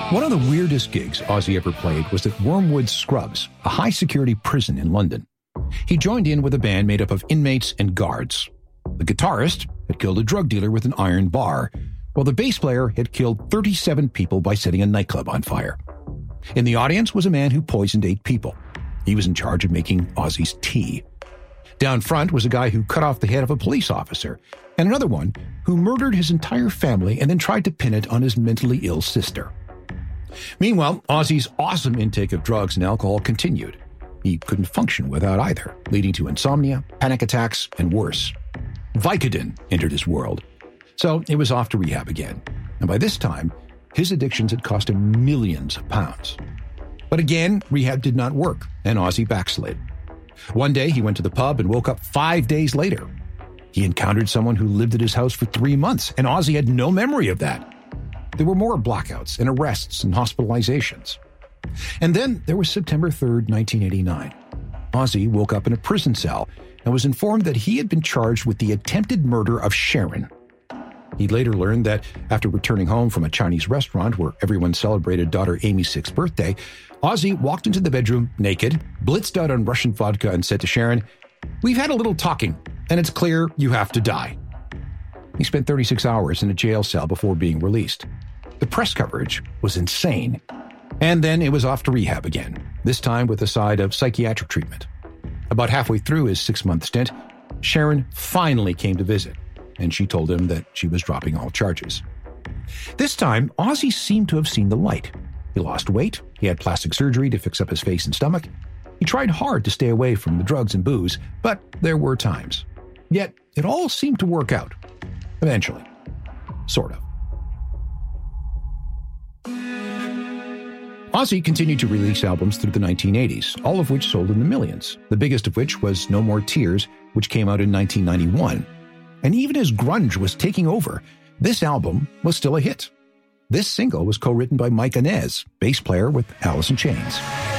One of the weirdest gigs Ozzy ever played was at Wormwood Scrubs, a high-security prison in London. He joined in with a band made up of inmates and guards. The guitarist had killed a drug dealer with an iron bar, while the bass player had killed 37 people by setting a nightclub on fire. In the audience was a man who poisoned 8 people. He was in charge of making Ozzy's tea. Down front was a guy who cut off the head of a police officer, and another one who murdered his entire family and then tried to pin it on his mentally ill sister. Meanwhile, Ozzy's awesome intake of drugs and alcohol continued. He couldn't function without either, leading to insomnia, panic attacks, and worse. Vicodin entered his world. So it was off to rehab again. And by this time, his addictions had cost him millions of pounds. But again, rehab did not work, and Ozzy backslid. One day, he went to the pub and woke up 5 days later. He encountered someone who lived at his house for 3 months, and Ozzy had no memory of that. There were more blackouts and arrests and hospitalizations. And then there was September 3rd, 1989. Ozzy woke up in a prison cell and was informed that he had been charged with the attempted murder of Sharon. He later learned that after returning home from a Chinese restaurant where everyone celebrated daughter Amy's 6th birthday, Ozzy walked into the bedroom naked, blitzed out on Russian vodka, and said to Sharon, "We've had a little talking, and it's clear you have to die." He spent 36 hours in a jail cell before being released. The press coverage was insane. And then it was off to rehab again, this time with a side of psychiatric treatment. About halfway through his 6-month stint, Sharon finally came to visit, and she told him that she was dropping all charges. This time, Ozzy seemed to have seen the light. He lost weight, he had plastic surgery to fix up his face and stomach. He tried hard to stay away from the drugs and booze, but there were times. Yet, it all seemed to work out. Eventually. Sort of. Ozzy continued to release albums through the 1980s, all of which sold in the millions, the biggest of which was No More Tears, which came out in 1991. And even as grunge was taking over, this album was still a hit. This single was co-written by Mike Inez, bass player with Alice in Chains.